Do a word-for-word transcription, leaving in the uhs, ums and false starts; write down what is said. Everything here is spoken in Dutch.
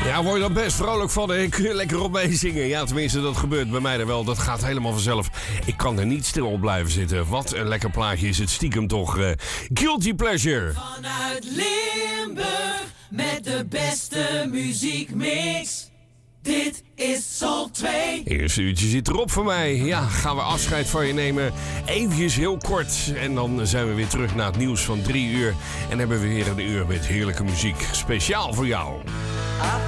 Ja, word je er best vrolijk van. Ik kun lekker op meezingen. Ja, tenminste, dat gebeurt bij mij er wel. Dat gaat helemaal vanzelf. Ik kan er niet stil op blijven zitten. Wat een lekker plaatje is het stiekem toch. Uh, Guilty Pleasure. Vanuit Limburg met de beste muziekmix. Dit is Soul twee. Eerste uurtje zit erop voor mij. Ja, gaan we afscheid van je nemen. Eventjes heel kort. En dan zijn we weer terug naar het nieuws van drie uur. En hebben we weer een uur met heerlijke muziek. Speciaal voor jou.